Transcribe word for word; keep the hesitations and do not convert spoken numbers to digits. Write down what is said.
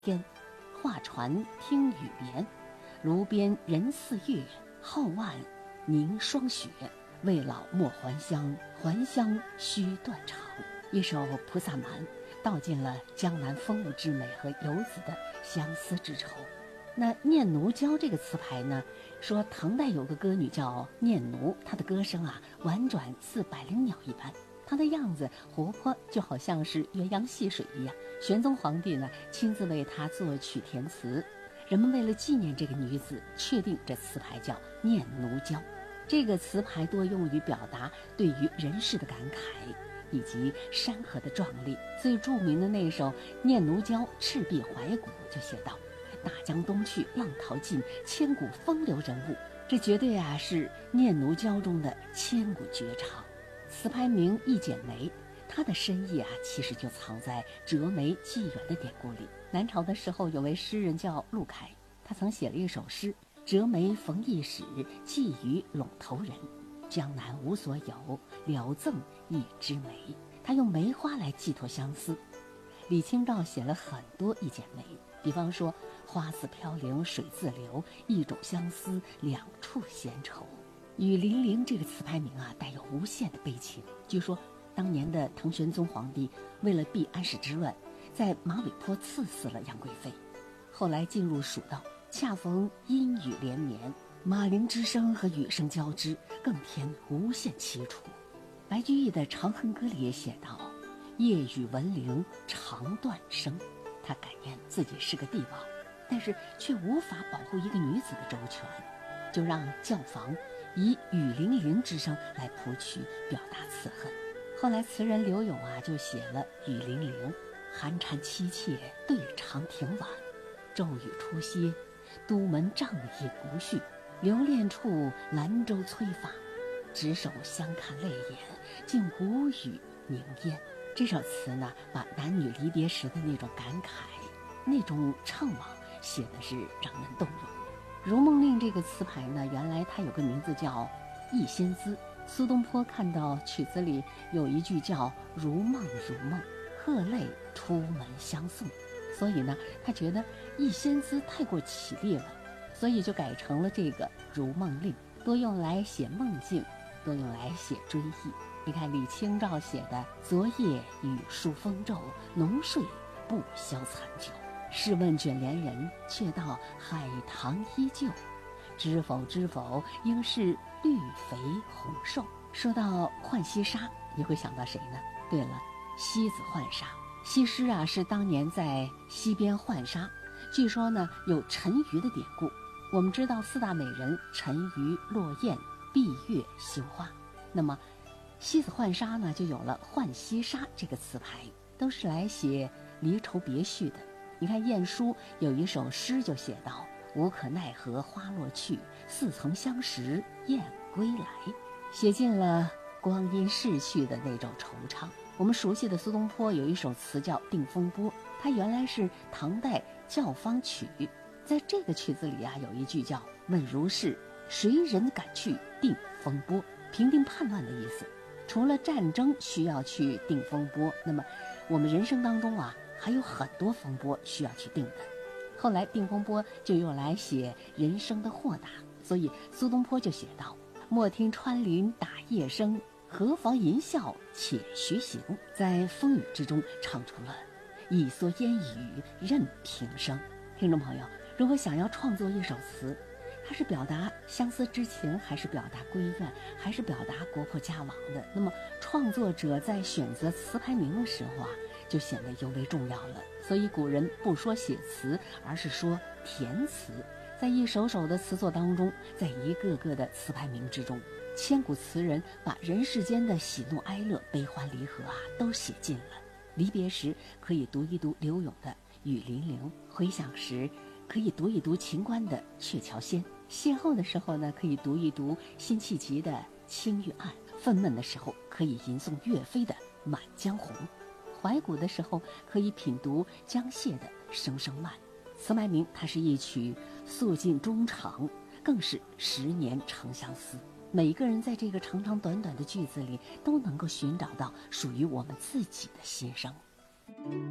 天，画船听雨眠，炉边人似月，皓腕凝霜雪。未老莫还乡，还乡须断肠。一首菩萨蛮，道尽了江南风物之美和游子的相思之愁。那念奴娇这个词牌呢，说唐代有个歌女叫念奴，她的歌声啊婉转似百灵鸟一般，她的样子活泼，就好像是鸳鸯戏水一样。玄宗皇帝呢亲自为她作曲填词，人们为了纪念这个女子，确定这词牌叫念奴娇。这个词牌多用于表达对于人世的感慨以及山河的壮丽。最著名的那首《念奴娇·赤壁怀古》就写道：大江东去，浪淘尽，千古风流人物。这绝对啊是念奴娇中的千古绝唱。词牌名《一剪梅》，它的深意啊其实就藏在折梅济远的典故里。南朝的时候有位诗人叫陆凯，他曾写了一首诗：折梅逢驿使，寄于陇头人。江南无所有，了赠一枝梅。他用梅花来寄托相思。李清照写了很多一剪梅，比方说花自飘零水自流，一种相思两处闲愁。雨霖铃这个词牌名啊带有无限的悲情。据说当年的唐玄宗皇帝为了避安史之乱，在马嵬坡赐死了杨贵妃。后来进入蜀道，恰逢阴雨连绵，马铃之声和雨声交织，更添无限凄楚。白居易的《长恨歌》里也写道：夜雨闻铃长断声。他感念自己是个帝王，但是却无法保护一个女子的周全，就让教坊以雨霖铃之声来谱曲表达此恨。后来词人柳永啊就写了《雨霖铃》：寒蝉凄切对长亭晚，骤雨初歇，都门帐倚不续。留恋处兰舟催发，执手相看泪眼，竟无语凝噎。这首词呢，把男女离别时的那种感慨、那种怅惘写的是让人动容。如梦令这个词牌呢，原来它有个名字叫忆仙姿。苏东坡看到曲子里有一句叫如梦如梦，鹤泪出门相送，所以呢，他觉得忆仙姿太过绮丽了，所以就改成了这个如梦令，多用来写梦境，多用来写追忆。你看李清照写的昨夜雨疏风骤，浓睡不消残酒。试问卷帘人，却道海棠依旧。知否知否，应是绿肥红瘦。说到浣溪沙，你会想到谁呢？对了，西子浣纱。西施啊是当年在溪边浣纱，据说呢有沉鱼的典故。我们知道四大美人沉鱼落雁、闭月羞花，那么西子浣纱呢就有了浣溪沙这个词牌，都是来写离愁别绪的。你看晏殊有一首诗就写道：无可奈何花落去，似曾相识燕归来，写尽了光阴逝去的那种惆怅。我们熟悉的苏东坡有一首词叫《定风波》，它原来是唐代教坊曲。在这个曲子里啊，有一句叫问如是，谁人敢去定风波，平定叛乱的意思。除了战争需要去定风波，那么我们人生当中啊还有很多风波需要去定的。后来定风波就用来写人生的豁达，所以苏东坡就写道：莫听穿林打叶声，何妨吟啸且徐行。在风雨之中唱出了一蓑烟雨任平生。听众朋友，如果想要创作一首词，它是表达相思之情，还是表达闺怨，还是表达国破家亡的，那么创作者在选择词牌名的时候啊就显得尤为重要了。所以古人不说写词，而是说填词。在一首首的词作当中，在一个个的词牌名之中，千古词人把人世间的喜怒哀乐、悲欢离合啊都写尽了。离别时可以读一读柳永的《雨霖铃》，回想时可以读一读秦观的《鹊桥仙》，邂逅的时候呢可以读一读辛弃疾的《青玉案》，愤懑的时候可以吟诵岳飞的《满江红》，怀古的时候可以品读江燮的《声声慢》。词牌名它是一曲诉尽衷肠，更是十年长相思。每个人在这个长长短短的句子里都能够寻找到属于我们自己的心声。